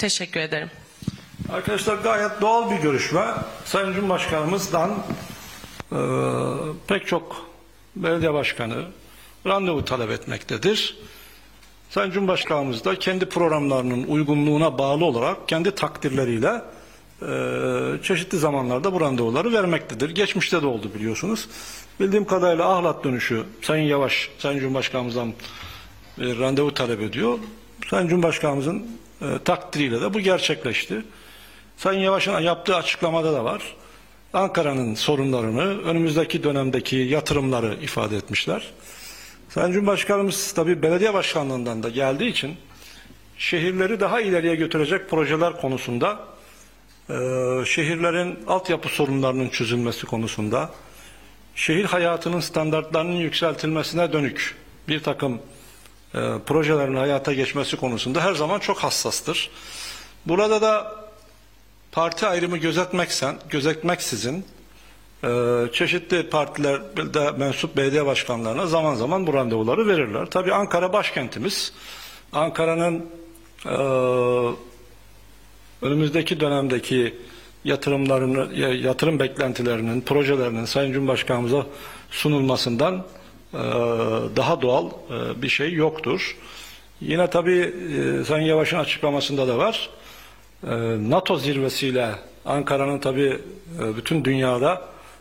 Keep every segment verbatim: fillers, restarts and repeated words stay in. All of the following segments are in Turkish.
Teşekkür ederim. Arkadaşlar gayet doğal bir görüşme. Sayın Cumhurbaşkanımızdan e, pek çok belediye başkanı randevu talep etmektedir. Sayın Cumhurbaşkanımız da kendi programlarının uygunluğuna bağlı olarak kendi takdirleriyle e, çeşitli zamanlarda bu randevuları vermektedir. Geçmişte de oldu biliyorsunuz. Bildiğim kadarıyla Ahlat dönüşü Sayın Yavaş, Sayın Cumhurbaşkanımızdan bir randevu talep ediyor. Sayın Cumhurbaşkanımızın e, takdiriyle de bu gerçekleşti. Sayın Yavaş'ın yaptığı açıklamada da var. Ankara'nın sorunlarını, önümüzdeki dönemdeki yatırımları ifade etmişler. Sayın Cumhurbaşkanımız tabii belediye başkanlığından da geldiği için şehirleri daha ileriye götürecek projeler konusunda, e, şehirlerin altyapı sorunlarının çözülmesi konusunda, şehir hayatının standartlarının yükseltilmesine dönük bir takım e, projelerin hayata geçmesi konusunda her zaman çok hassastır. Burada da parti ayrımı gözetmeksen, gözetmeksizin e, çeşitli partilerde mensup belediye başkanlarına zaman zaman bu randevuları verirler. Tabii Ankara başkentimiz. Ankara'nın e, önümüzdeki dönemdeki yatırımlarını, yatırım beklentilerinin, projelerinin Sayın Cumhurbaşkanımıza sunulmasından e, daha doğal e, bir şey yoktur. Yine tabii e, Sayın Yavaş'ın açıklamasında da var. NATO zirvesiyle Ankara'nın tabii bütün dünyada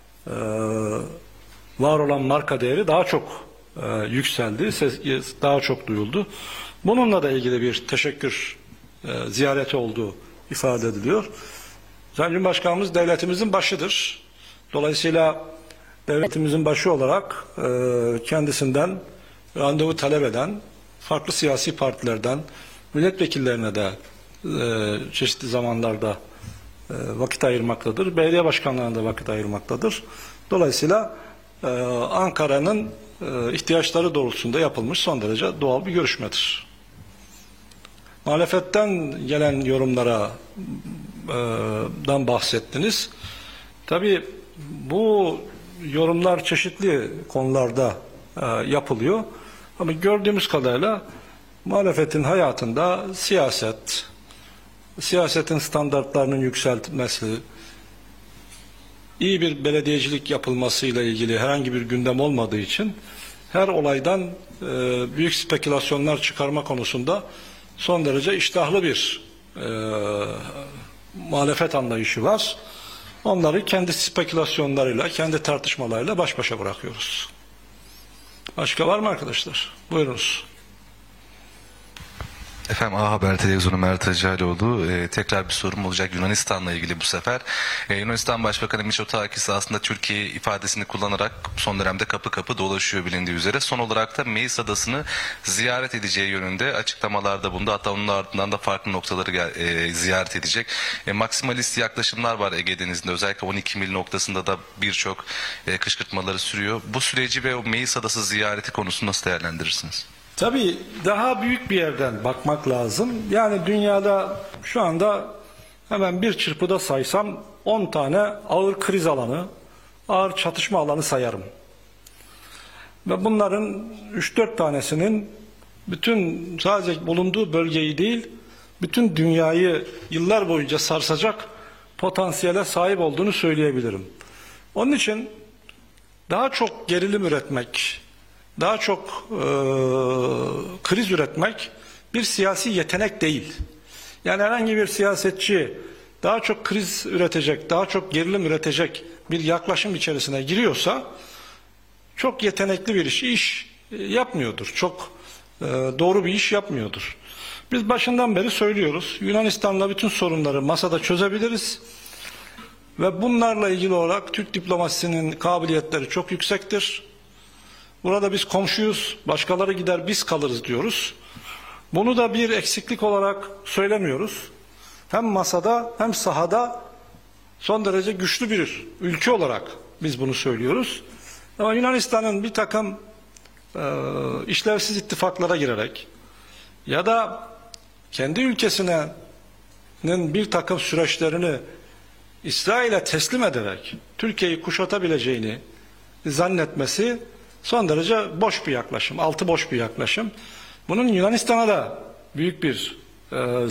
var olan marka değeri daha çok yükseldi, daha çok duyuldu. Bununla da ilgili bir teşekkür ziyareti olduğu ifade ediliyor. Sayın Cumhurbaşkanımız devletimizin başıdır. Dolayısıyla devletimizin başı olarak kendisinden randevu talep eden farklı siyasi partilerden milletvekillerine de çeşitli zamanlarda vakit ayırmaktadır. Belediye başkanlarına da vakit ayırmaktadır. Dolayısıyla Ankara'nın ihtiyaçları doğrultusunda yapılmış son derece doğal bir görüşmedir. Muhalefetten gelen yorumlara dan bahsettiniz. Tabii bu yorumlar çeşitli konularda yapılıyor. Ama gördüğümüz kadarıyla muhalefetin hayatında siyaset, siyasetin standartlarının yükseltilmesi, iyi bir belediyecilik yapılmasıyla ilgili herhangi bir gündem olmadığı için her olaydan e, büyük spekülasyonlar çıkarma konusunda son derece iştahlı bir e, muhalefet anlayışı var. Onları kendi spekülasyonlarıyla, kendi tartışmalarıyla baş başa bırakıyoruz. Başka var mı arkadaşlar? Buyurunuz. Efendim A Haber Televizyonu Mert Hacıaloğlu. Ee, tekrar bir sorum olacak Yunanistan'la ilgili bu sefer. Ee, Yunanistan Başbakanı Mitsotakis aslında Türkiye ifadesini kullanarak son dönemde kapı kapı dolaşıyor bilindiği üzere. Son olarak da Meis Adası'nı ziyaret edeceği yönünde açıklamalarda bulundu. Hatta onun ardından da farklı noktaları e, ziyaret edecek. E, maksimalist yaklaşımlar var Ege Denizi'nde. Özellikle on iki mil noktasında da birçok e, kışkırtmaları sürüyor. Bu süreci ve o Meis Adası ziyareti konusunu nasıl değerlendirirsiniz? Tabii daha büyük bir yerden bakmak lazım. Yani dünyada şu anda hemen bir çırpıda saysam on tane ağır kriz alanı, ağır çatışma alanı sayarım. Ve bunların üç dört tanesinin bütün sadece bulunduğu bölgeyi değil, bütün dünyayı yıllar boyunca sarsacak potansiyele sahip olduğunu söyleyebilirim. Onun için daha çok gerilim üretmek, daha çok e, kriz üretmek bir siyasi yetenek değil. Yani herhangi bir siyasetçi daha çok kriz üretecek, daha çok gerilim üretecek bir yaklaşım içerisine giriyorsa çok yetenekli bir iş, iş yapmıyordur. Çok e, doğru bir iş yapmıyordur. Biz başından beri söylüyoruz. Yunanistan'la bütün sorunları masada çözebiliriz. Ve bunlarla ilgili olarak Türk diplomasisinin kabiliyetleri çok yüksektir. Burada biz komşuyuz, başkaları gider biz kalırız diyoruz. Bunu da bir eksiklik olarak söylemiyoruz. Hem masada hem sahada son derece güçlü bir ülke olarak biz bunu söylüyoruz. Ama Yunanistan'ın bir takım e, işlevsiz ittifaklara girerek ya da kendi ülkesinin bir takım süreçlerini İsrail'e teslim ederek Türkiye'yi kuşatabileceğini zannetmesi son derece boş bir yaklaşım, altı boş bir yaklaşım. Bunun Yunanistan'a da büyük bir e,